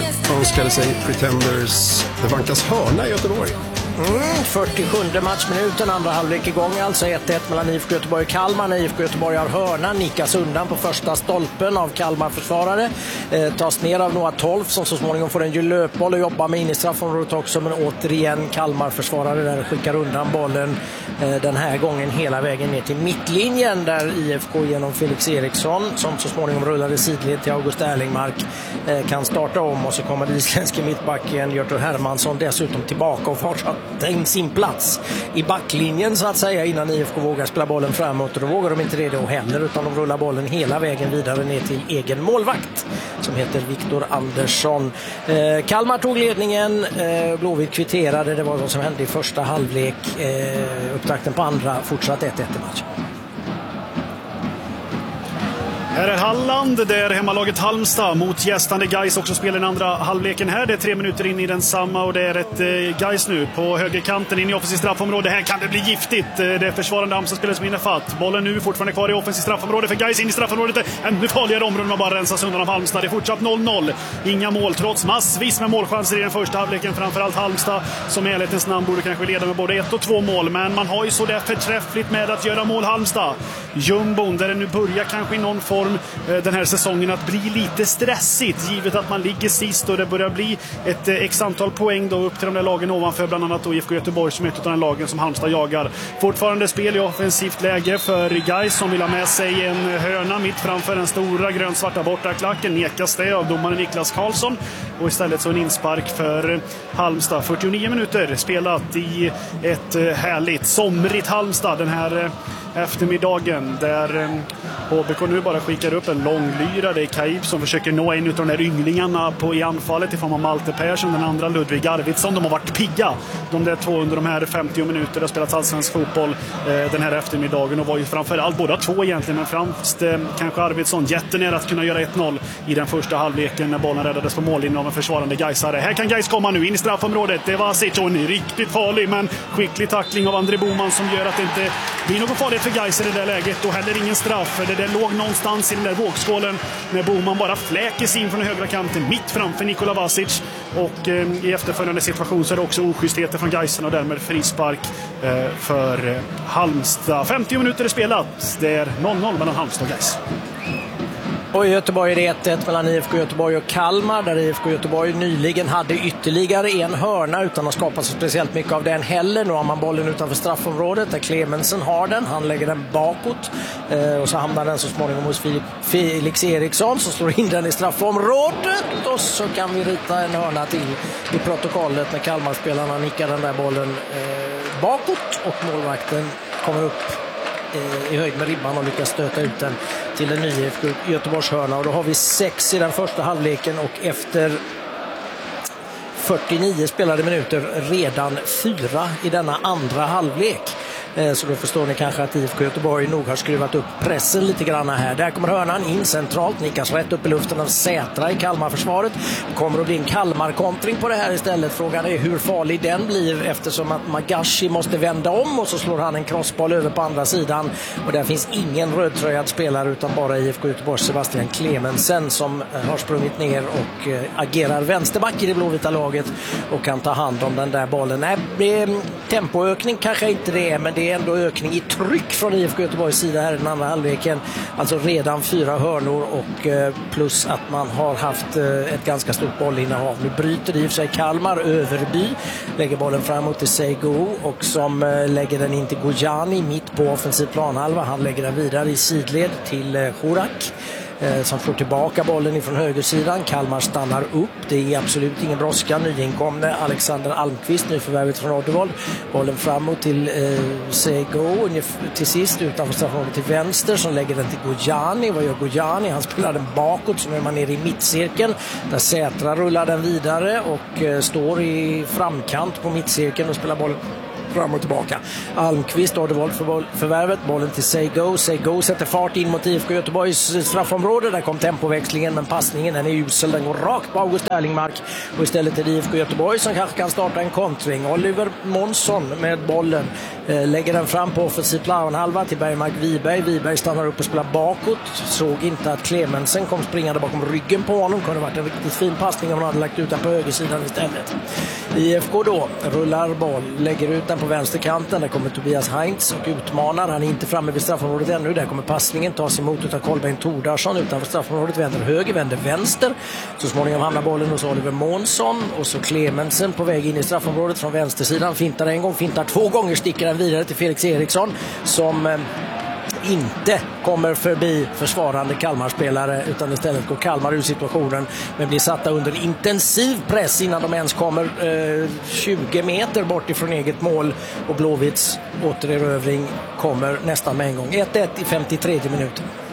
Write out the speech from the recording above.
önskade sig Pretenders. Det vankas hörna i Göteborg. 47 matchminuten, andra halvlek igång, alltså 1-1 mellan IFK Göteborg och Kalmar. När IFK Göteborg har hörna, nickas undan på första stolpen av Kalmar-försvarare, tas ner av Noah Tolf som så småningom får en löpboll och jobbar med in i straffområdet också, men återigen Kalmar-försvarare där skickar undan bollen den här gången hela vägen ner till mittlinjen, där IFK genom Felix Eriksson, som så småningom rullade sidled till August Erlingmark, kan starta om, och så kommer det isländske mittbacken Hjörtur Hermansson dessutom tillbaka och fortsatt in sin plats i backlinjen så att säga, innan IFK vågar spela bollen framåt, och då vågar de inte det då heller, utan de rullar bollen hela vägen vidare ner till egen målvakt som heter Viktor Andersson. Kalmar tog ledningen, Blåvitt kvitterade, det var vad som hände i första halvlek. Upptakten på andra fortsatt 1-1 i matchen. Här är Halland, där hemmalaget Halmstad mot gästande Gais också spelar den andra halvleken här. Det är 3 minuter in i den samma, och det är ett Gais nu på högerkanten in i offensivt straffområde. Här kan det bli giftigt. Det är försvarande Halmstad-spelare som hinner fatt. Bollen nu fortfarande kvar i offensivt straffområde för Gais in i straffområdet. Ännu farligare områden man bara rensas undan av Halmstad. Det är fortsatt 0-0. Inga mål trots massvis med målchanser i den första halvleken. Framförallt Halmstad som i ärlighetens namn borde kanske leda med både 1 och 2 mål. Men man har ju så där förträffligt med att göra mål Halmstad. Jumbon, där det nu börjar kanske i någon form den här säsongen att bli lite stressigt, givet att man ligger sist och det börjar bli ett x antal poäng då upp till de där lagen ovanför, bland annat då IFK Göteborg som är ett av de lagen som Halmstad jagar. Fortfarande spel i offensivt läge för Gais som vill ha med sig en hörna mitt framför den stora grönsvarta bortaklacken. Nekas det av domaren Niklas Karlsson, och istället så en inspark för Halmstad. 49 minuter spelat i ett härligt somrigt Halmstad den här eftermiddagen, där HBK nu bara skickar upp en långlyra. Det är Kaib som försöker nå en av de där ynglingarna i anfallet i form av Malte Persson, den andra Ludvig Arvidsson. De har varit pigga, de där två, under de här 50 minuter har spelat allsvensk fotboll den här eftermiddagen, och var ju framförallt båda två egentligen, men främst kanske Arvidsson jättenära att kunna göra 1-0 i den första halvleken när bollen räddades på mållinjen av en försvarande Gaisare. Här kan Gais komma nu in i straffområdet. Det var Sitton, riktigt farlig men skicklig tackling av André Boman som gör att det inte blir någon farlighet för Gais i det där läget, och heller ingen straff. Det låg någonstans i den där vågskålen när Boman bara fläker sig in från den högra kanten mitt framför Nikola Vasic, och i efterföljande situation så är det också oschystheter från Gaisen och därmed frispark för Halmstad. 50 minuter är spelat. Det är 0-0 mellan Halmstad och Gais. Och i Göteborg är det 1-1 mellan IFK Göteborg och Kalmar, där IFK Göteborg nyligen hade ytterligare en hörna utan att skapa så speciellt mycket av den heller. Nu har man bollen utanför straffområdet där Clemensen har den. Han lägger den bakåt och så hamnar den så småningom hos Felix Eriksson som slår in den i straffområdet. Och så kan vi rita en hörna till i protokollet när Kalmarspelarna nickar den där bollen bakåt, och målvakten kommer upp i höjd med ribban och lyckas stöta ut den till en ny Göteborgs hörna. Och då har vi 6 i den första halvleken, och efter 49 spelade minuter redan 4 i denna andra halvlek. Så då förstår ni kanske att IFK Göteborg nog har skruvat upp pressen lite grann här. Där kommer hörnan in centralt, nickas rätt upp i luften av Sätra i Kalmarförsvaret. Det kommer att bli en Kalmar-kontring på det här istället. Frågan är hur farlig den blir, eftersom att Magashi måste vända om och så slår han en crossboll över på andra sidan. Och där finns ingen rödtröjad spelare utan bara IFK Göteborgs Sebastian Clemensen som har sprungit ner och agerar vänsterback i det blåvita laget och kan ta hand om den där bollen. Nej, tempoökning kanske inte det är, men det är ändå ökning i tryck från IFK Göteborgs sida här i den andra halvleken. Alltså redan 4 hörnor, och plus att man har haft ett ganska stort bollinnehav. Nu bryter i och för sig Kalmar. Överby lägger bollen framåt till Seigo, och som lägger den in till Gojani mitt på offensiv planhalva. Han lägger den vidare i sidled till Horak som får tillbaka bollen ifrån högersidan. Kalmar stannar upp. Det är absolut ingen brådska. Nyinkomne Alexander Almqvist, nyförvärvet från Oddevold. Bollen framåt till Seigo. Till sist utanför straffområdet till vänster, som lägger den till Gojani. Vad gör Gojani? Han spelar den bakåt, så är man nere i mittcirkeln. Där Sätra rullar den vidare och står i framkant på mittcirkeln och spelar bollen fram och tillbaka. Almqvist har det valt förvärvet, bollen till Seigo. Seigo sätter fart in mot IFK Göteborgs straffområde. Där kom tempoväxlingen, men passningen den är usel. Den går rakt på August Erlingmark och istället är det IFK Göteborg som kanske kan starta en kontring. Oliver Månsson med bollen lägger den fram på offensiv planhalva till Bergmark Wiberg. Wiberg stannar upp och spelar bakåt. Såg inte att Clemensen kom springande bakom ryggen på honom. Kunde varit en riktigt fin passning om han hade lagt ut den på högersidan istället. IFK då rullar boll, lägger ut den på vänsterkanten. Där kommer Tobias Heinz och utmanar. Han är inte framme vid straffområdet ännu. Där kommer passningen tas emot av Kolbeinn Tordarsson utanför straffområdet. Vänder höger, vänder vänster. Så småningom hamnar bollen hos Oliver Månsson. Och så Clemensen på väg in i straffområdet från vänstersidan. Fintar en gång, fintar 2 gånger, sticker den vidare till Felix Eriksson som inte kommer förbi försvarande Kalmar-spelare utan istället går Kalmar ur situationen men blir satta under intensiv press innan de ens kommer 20 meter bort ifrån eget mål och Blåvitts återerövring kommer nästan med en gång. 1-1 i 53 minuten.